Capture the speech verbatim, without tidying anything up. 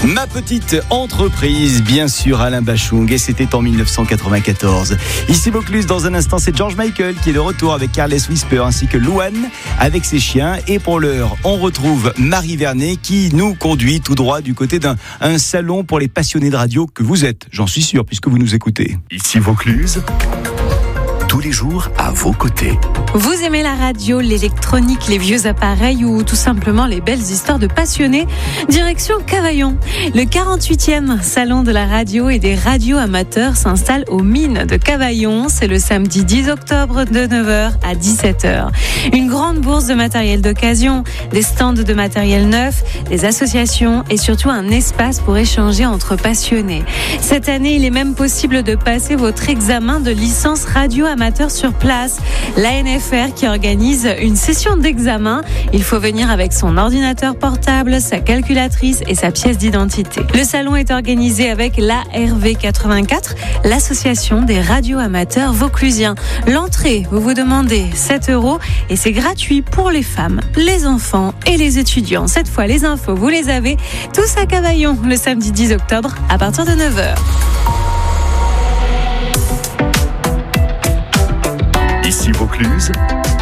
Ma petite entreprise, bien sûr, Alain Bachung, et c'était en dix-neuf cent quatre-vingt-quatorze. Ici Vaucluse, dans un instant, c'est George Michael qui est de retour avec Careless Whisper ainsi que Louane avec ses chiens. Et pour l'heure, on retrouve Marie Vernet qui nous conduit tout droit du côté d'un un salon pour les passionnés de radio que vous êtes, j'en suis sûr, puisque vous nous écoutez. Ici Vaucluse, tous les jours à vos côtés. Vous aimez la radio, l'électronique, les vieux appareils ou tout simplement les belles histoires de passionnés? Direction Cavaillon. Le quarante-huitième salon de la radio et des radios amateurs s'installe aux mines de Cavaillon. C'est le samedi dix octobre de neuf heures à dix-sept heures. Une grande bourse de matériel d'occasion, des stands de matériel neuf, des associations et surtout un espace pour échanger entre passionnés. Cette année, il est même possible de passer votre examen de licence radio amateur sur place. La N F R qui organise une session d'examen. Il faut venir avec son ordinateur portable, sa calculatrice et sa pièce d'identité. Le salon est organisé avec l'A R V quatre-vingt-quatre, l'association des radios amateurs vauclusiens. L'entrée, vous vous demandez sept euros et c'est gratuit pour les femmes, les enfants et les étudiants. Cette fois, les infos, vous les avez tous à Cavaillon le samedi dix octobre à partir de neuf heures. Ici Vaucluse,